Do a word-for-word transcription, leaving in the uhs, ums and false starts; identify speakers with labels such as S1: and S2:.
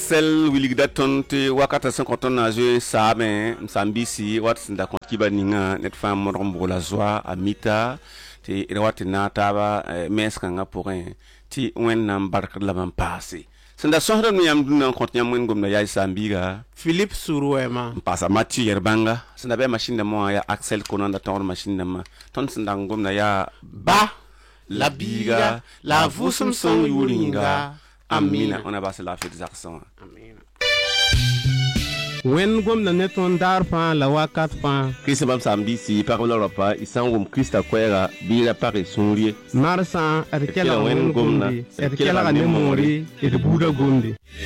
S1: Axel Willigda ton te wakata cinquante na je sabe msambisi wat sinda kon kiba ninga net fam modron la joie amita te rawati na taba meska nga porin ti wen nam barkat la man passé sinda sohra no yam dun kon nyam wen gomna ya sambiga
S2: Philippe Suruema
S1: passa Mathieu Yerbanga sinda be machine de mo ya Axel konanda ton machine de ma ton sinda gomna ya ba la biga la vusum son yuringa. Amina, on a passé la fête des accents.
S2: Amina. Wen gom na neton dar pa la wakat pa.
S1: Christ bam sambi si parole rapa isan gom Christa kwera bila pare sonrie.
S2: Marsa erkela wen gomdi erkela ne mori e buda gomdi.